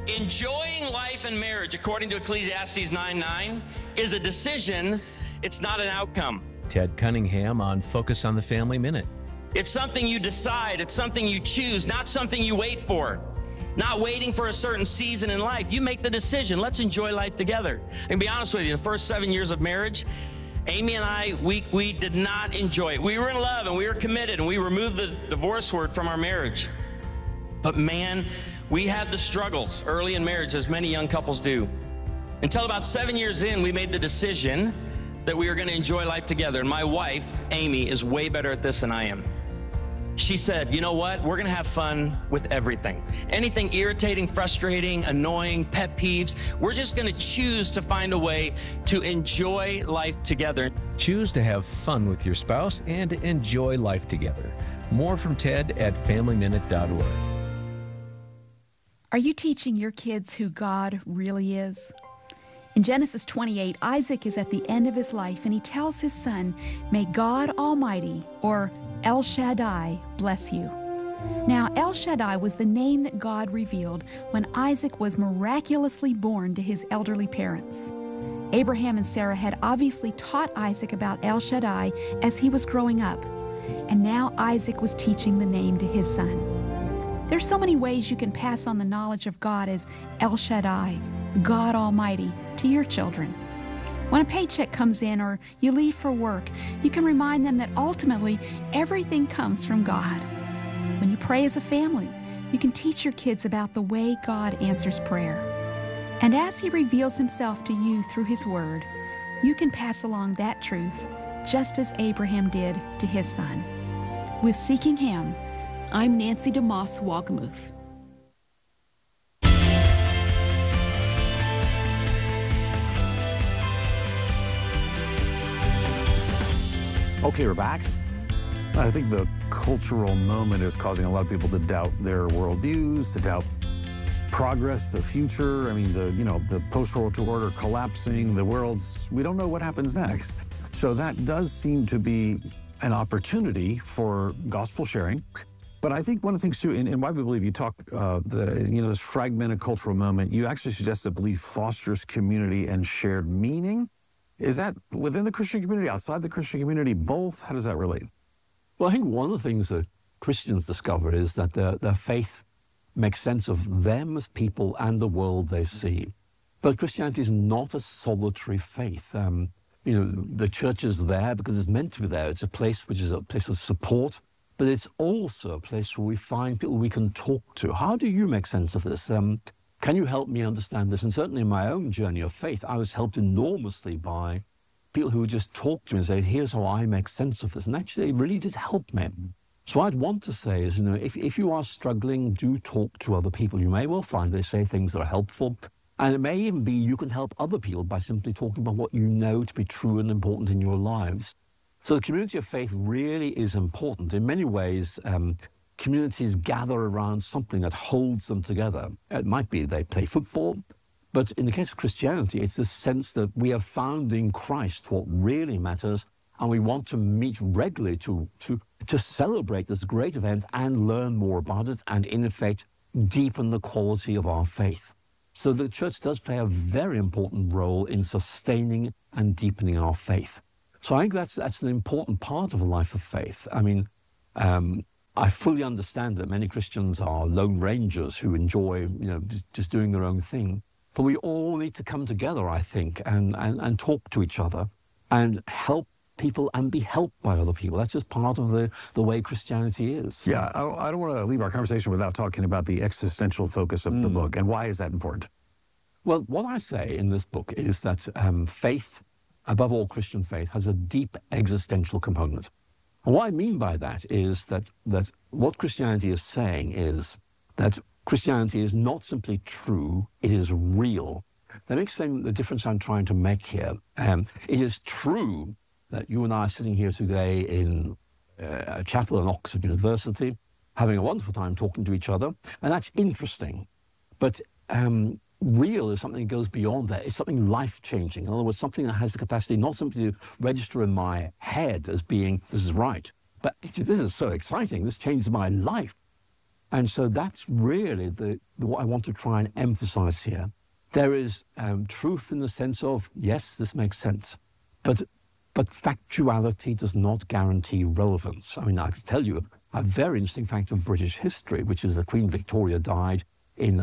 Enjoying life and marriage, according to Ecclesiastes 9:9, is a decision, it's not an outcome. Ted Cunningham on Focus on the Family Minute. It's something you decide, it's something you choose, not something you wait for. Not waiting for a certain season in life. You make the decision. Let's enjoy life together. And be honest with you, the first 7 years of marriage, Amy and I, we did not enjoy it. We were in love and we were committed and we removed the divorce word from our marriage. But man, we had the struggles early in marriage, as many young couples do. Until about 7 years in, we made the decision that we were going to enjoy life together. And my wife, Amy, is way better at this than I am. She said, you know what? We're going to have fun with everything. Anything irritating, frustrating, annoying, pet peeves, we're just going to choose to find a way to enjoy life together. Choose to have fun with your spouse and enjoy life together. More from Ted at FamilyMinute.org. Are you teaching your kids who God really is? In Genesis 28, Isaac is at the end of his life, and he tells his son, "May God Almighty," or El Shaddai, "bless you." Now, El Shaddai was the name that God revealed when Isaac was miraculously born to his elderly parents. Abraham and Sarah had obviously taught Isaac about El Shaddai as he was growing up, and now Isaac was teaching the name to his son. There's so many ways you can pass on the knowledge of God as El Shaddai, God Almighty, to your children. When a paycheck comes in or you leave for work, you can remind them that ultimately everything comes from God. When you pray as a family, you can teach your kids about the way God answers prayer. And as He reveals Himself to you through His Word, you can pass along that truth just as Abraham did to his son. With Seeking Him, I'm Nancy DeMoss Wolgemuth. Okay, we're back. I think the cultural moment is causing a lot of people to doubt their worldviews, to doubt progress, the future. I mean, the post-World War order collapsing, we don't know what happens next. So that does seem to be an opportunity for gospel sharing. But I think one of the things too, and why we believe you talk, that, this fragmented cultural moment, you actually suggest that belief fosters community and shared meaning. Is that within the Christian community, outside the Christian community, both? How does that relate? Well, I think one of the things that Christians discover is that their faith makes sense of them as people and the world they see. But Christianity is not a solitary faith. The church is there because it's meant to be there. It's a place which is a place of support, but it's also a place where we find people we can talk to. How do you make sense of this? Can you help me understand this? And certainly in my own journey of faith, I was helped enormously by people who would just talk to me and say, here's how I make sense of this. And actually, it really did help me. So what I'd want to say is, if you are struggling, do talk to other people. You may well find they say things that are helpful. And it may even be you can help other people by simply talking about what you know to be true and important in your lives. So the community of faith really is important. In many ways, communities gather around something that holds them together. It might be they play football, but in the case of Christianity, it's the sense that we are found in Christ, what really matters, and we want to meet regularly to celebrate this great event and learn more about it and, in effect, deepen the quality of our faith. So the church does play a very important role in sustaining and deepening our faith. So I think that's an important part of a life of faith. I mean, I fully understand that many Christians are lone rangers who enjoy, just doing their own thing. But we all need to come together, I think, and talk to each other and help people and be helped by other people. That's just part of the way Christianity is. Yeah, I don't want to leave our conversation without talking about the existential focus of the book. And why is that important? Well, what I say in this book is that faith, above all Christian faith, has a deep existential component. And what I mean by that is that what Christianity is saying is that Christianity is not simply true, it is real. Let me explain the difference I'm trying to make here. It is true that you and I are sitting here today in a chapel at Oxford University, having a wonderful time talking to each other, and that's interesting. But real is something that goes beyond that. It's something life-changing. In other words, something that has the capacity not simply to register in my head as being, this is right, but this is so exciting, this changed my life. And so that's really what I want to try and emphasize here. There is truth in the sense of, yes, this makes sense, but factuality does not guarantee relevance. I mean, I could tell you a very interesting fact of British history, which is that Queen Victoria died in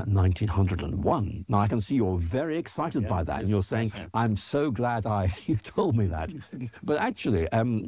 1901. Now, I can see you're very excited by that, and you're saying, I'm so glad you told me that. But actually,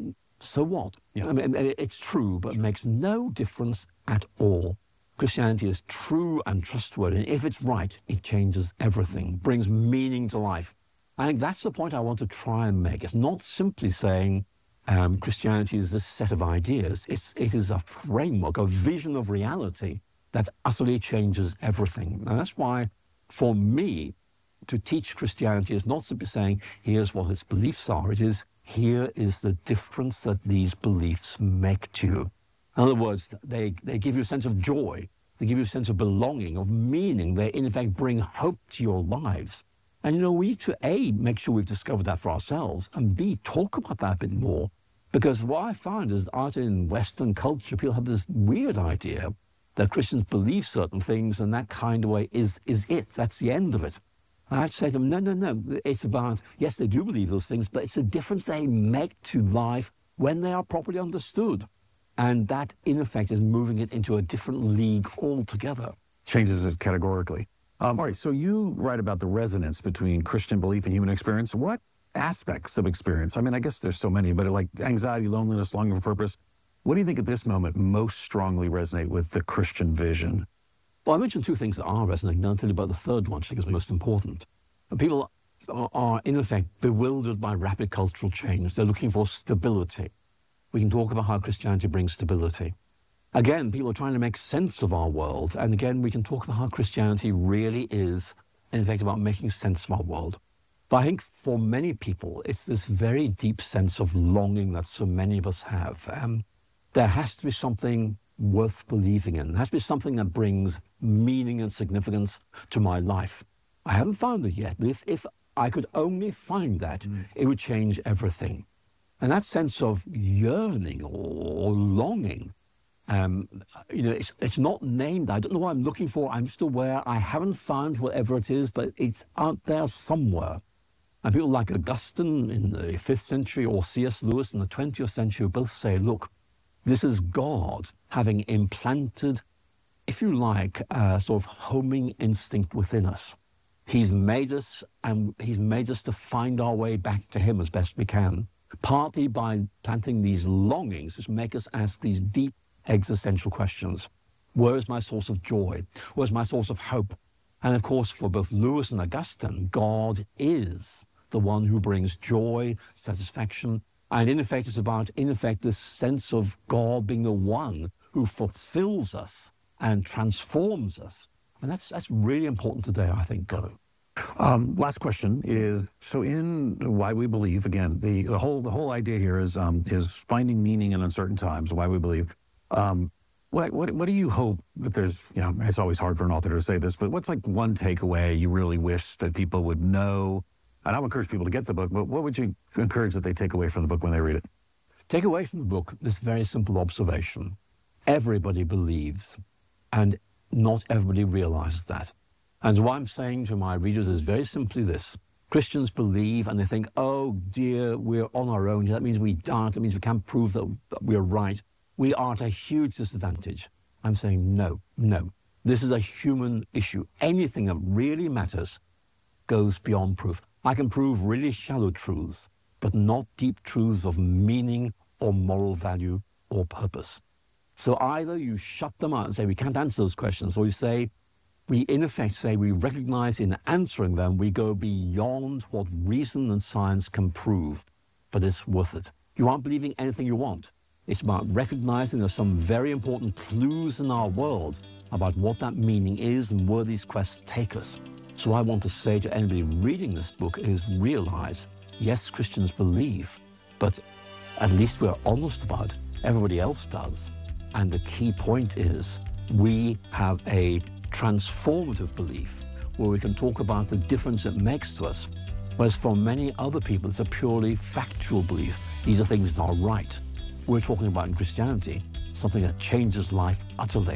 so what? Yeah. I mean, it's true, but it makes no difference at all. Christianity is true and trustworthy, and if it's right, it changes everything, brings meaning to life. I think that's the point I want to try and make. It's not simply saying Christianity is this set of ideas. It is a framework, a vision of reality that utterly changes everything. And that's why, for me, to teach Christianity is not simply saying, here's what its beliefs are. It is, here is the difference that these beliefs make to you. In other words, they give you a sense of joy. They give you a sense of belonging, of meaning. They, in effect, bring hope to your lives. And, we need to, A, make sure we've discovered that for ourselves, and B, talk about that a bit more. Because what I find is that out in Western culture, people have this weird idea that Christians believe certain things, and that kind of way is it. That's the end of it. And I'd say to them, no. It's about, yes, they do believe those things, but it's the difference they make to life when they are properly understood. And that, in effect, is moving it into a different league altogether. Changes it categorically. All right, so you write about the resonance between Christian belief and human experience. What aspects of experience? I mean, I guess there's so many, but like anxiety, loneliness, longing for purpose. What do you think at this moment most strongly resonate with the Christian vision? Well, I mentioned two things that are resonating. I'll tell you about the third one, which I think is most important. People are, in effect, bewildered by rapid cultural change. They're looking for stability. We can talk about how Christianity brings stability. Again, people are trying to make sense of our world. And again, we can talk about how Christianity really is, in fact, about making sense of our world. But I think for many people, it's this very deep sense of longing that so many of us have. There has to be something worth believing in. There has to be something that brings meaning and significance to my life. I haven't found it yet, but if I could only find that, it would change everything. And that sense of yearning or longing, it's not named. I don't know what I'm looking for. I'm just aware I haven't found whatever it is, but it's out there somewhere. And people like Augustine in the 5th century or C.S. Lewis in the 20th century both say, look, this is God having implanted, if you like, a sort of homing instinct within us. He's made us, and he's made us to find our way back to him as best we can, partly by planting these longings which make us ask these deep existential questions. Where is my source of joy? Where's my source of hope? And of course, for both Lewis and Augustine, God is the one who brings joy, satisfaction. And in effect, it's about, this sense of God being the one who fulfills us and transforms us. And that's really important today, I think. Last question is, so in Why We Believe, again, the whole idea here is finding meaning in uncertain times, Why We Believe. What do you hope that there's, it's always hard for an author to say this, but what's like one takeaway you really wish that people would know? And I'll encourage people to get the book, but what would you encourage that they take away from the book when they read it? Take away from the book this very simple observation. Everybody believes, and not everybody realizes that. And what I'm saying to my readers is very simply this. Christians believe and they think, oh dear, we're on our own. That means we don't. That means we can't prove that we're right. We are at a huge disadvantage. I'm saying no. This is a human issue. Anything that really matters goes beyond proof. I can prove really shallow truths, but not deep truths of meaning or moral value or purpose. So either you shut them out and say, we can't answer those questions, or you say, we in effect say we recognize in answering them, we go beyond what reason and science can prove, but it's worth it. You aren't believing anything you want. It's about recognizing there's some very important clues in our world about what that meaning is and where these quests take us. So I want to say to anybody reading this book is realize, yes, Christians believe, but at least we're honest about it. Everybody else does. And the key point is we have a transformative belief where we can talk about the difference it makes to us. Whereas for many other people, it's a purely factual belief. These are things that are right. We're talking about in Christianity something that changes life utterly.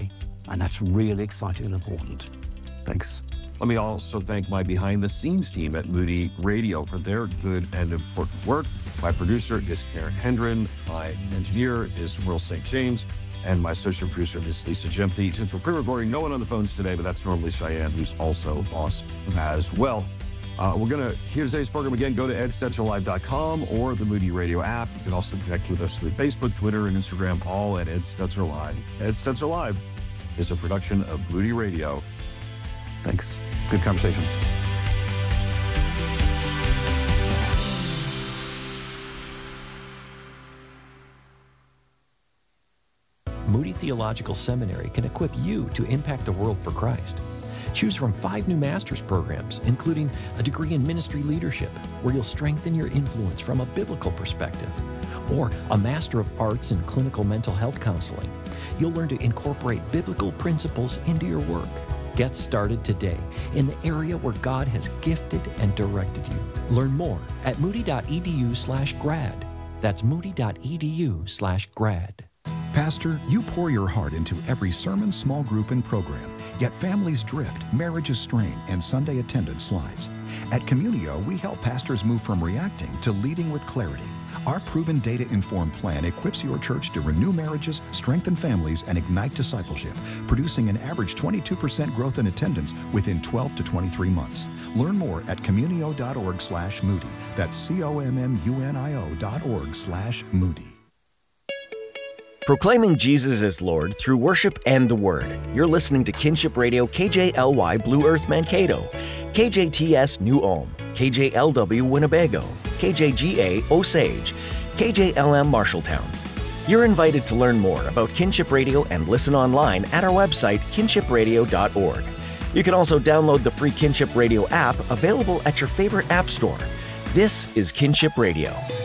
And that's really exciting and important. Thanks. Let me also thank my behind-the-scenes team at Moody Radio for their good and important work. My producer is Karen Hendren. My engineer is Will St. James. And my associate producer is Lisa Jemfe. Since we're pre-recording, no one on the phones today, but that's normally Cheyenne, who's also boss as well. We're going to hear today's program again. Go to edstetserlive.com or the Moody Radio app. You can also connect with us through Facebook, Twitter, and Instagram, all at Ed Stetzer Live. Ed Stetzer Live is a production of Moody Radio. Thanks. Good conversation. Moody Theological Seminary can equip you to impact the world for Christ. Choose from 5 new master's programs, including a degree in ministry leadership, where you'll strengthen your influence from a biblical perspective, or a Master of Arts in Clinical Mental Health Counseling. You'll learn to incorporate biblical principles into your work. Get started today in the area where God has gifted and directed you. Learn more at moody.edu/grad. That's moody.edu/grad. Pastor, you pour your heart into every sermon, small group, and program, yet families drift, marriages strain, and Sunday attendance slides. At Communio, we help pastors move from reacting to leading with clarity. Our proven data-informed plan equips your church to renew marriages, strengthen families, and ignite discipleship, producing an average 22% growth in attendance within 12 to 23 months. Learn more at communio.org/Moody. That's COMMUNIO.org/Moody. Proclaiming Jesus as Lord through worship and the Word. You're listening to Kinship Radio KJLY Blue Earth Mankato, KJTS New Ulm, KJLW Winnebago, KJGA Osage, KJLM Marshalltown. You're invited to learn more about Kinship Radio and listen online at our website, kinshipradio.org. You can also download the free Kinship Radio app available at your favorite app store. This is Kinship Radio.